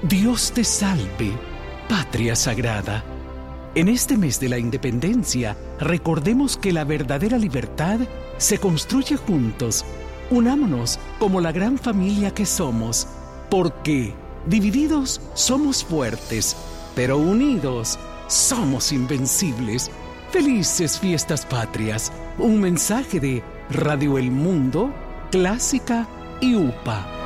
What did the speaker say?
Dios te salve, patria sagrada. En este mes de la independencia, recordemos que la verdadera libertad se construye juntos. Unámonos como la gran familia que somos, porque divididos somos fuertes, pero unidos somos invencibles. Felices fiestas patrias. Un mensaje de Radio El Mundo, Clásica y UPA.